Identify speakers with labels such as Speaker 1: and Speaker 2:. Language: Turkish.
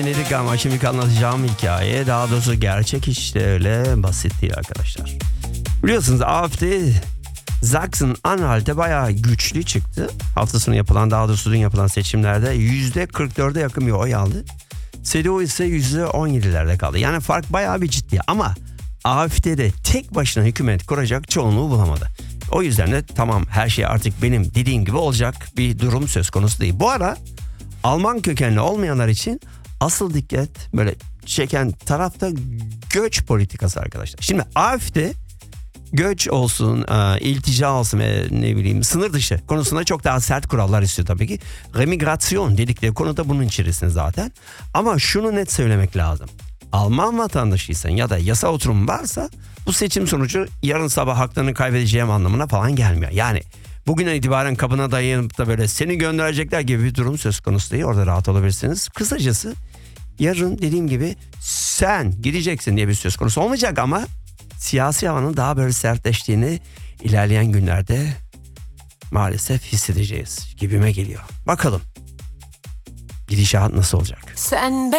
Speaker 1: Dedik ama şimdi anlatacağım hikaye daha doğrusu gerçek hiç de öyle basit değil arkadaşlar. Biliyorsunuz AfD Sachsen-Anhalt'e bayağı güçlü çıktı. Hafta sonu yapılan daha doğrusu dün yapılan seçimlerde %44'e yakın bir oy aldı. CDU ise %17'lerde kaldı. Yani fark bayağı bir ciddi ama AfD'de tek başına hükümet kuracak çoğunluğu bulamadı. O yüzden de tamam her şey artık benim dediğim gibi olacak bir durum söz konusu değil. Bu ara Alman kökenli olmayanlar için asıl dikkat böyle çeken tarafta göç politikası arkadaşlar. Şimdi AfD göç olsun, iltica olsun ve ne bileyim sınır dışı konusunda çok daha sert kurallar istiyor tabii ki. Remigrasyon dedikleri konu da bunun içerisinde zaten. Ama şunu net söylemek lazım. Alman vatandaşıysan ya da yasa oturumu varsa bu seçim sonucu yarın sabah haklarını kaybedeceğim anlamına falan gelmiyor. Yani bugünden itibaren kapına dayanıp da böyle seni gönderecekler gibi bir durum söz konusu değil. Orada rahat olabilirsiniz. Kısacası yarın dediğim gibi sen gideceksin diye bir söz konusu olmayacak ama siyasi havanın daha böyle sertleştiğini ilerleyen günlerde maalesef hissedeceğiz gibime geliyor. Bakalım gidişat nasıl olacak?
Speaker 2: Sen